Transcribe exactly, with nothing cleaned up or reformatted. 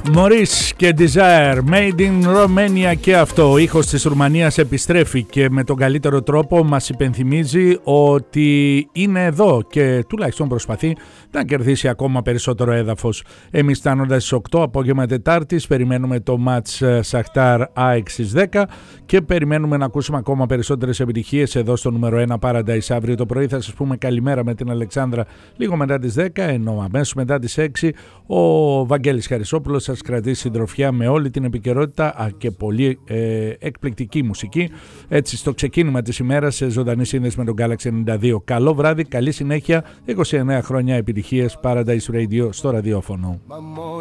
Maurice και Desire, Made in Romania, και αυτό. Ο ήχος της Ρουμανίας επιστρέφει και με τον καλύτερο τρόπο μας υπενθυμίζει ότι είναι εδώ και τουλάχιστον προσπαθεί να κερδίσει ακόμα περισσότερο έδαφος. Εμείς φτάνοντας στις οκτώ απόγευμα Τετάρτης περιμένουμε το μάτς Σαχτάρ ΑΕΚ στις δέκα και περιμένουμε να ακούσουμε ακόμα περισσότερες επιτυχίες εδώ στο νούμερο ένα Paradise. Αύριο το πρωί θα σας πούμε καλημέρα με την Αλεξάνδρα λίγο μετά τις δέκα, ενώ αμέσως μετά τις έξι ο Βαγγέλης Χαρισόπουλος σας κρατήσει συντροφιά με όλη την επικαιρότητα και πολύ ε, εκπληκτική μουσική, έτσι στο ξεκίνημα της ημέρας σε ζωντανή σύνδεση με τον Galaxy ενενήντα δύο. Καλό βράδυ, καλή συνέχεια, είκοσι εννέα χρόνια επιτυχίες Paradise Radio στο ραδιόφωνο.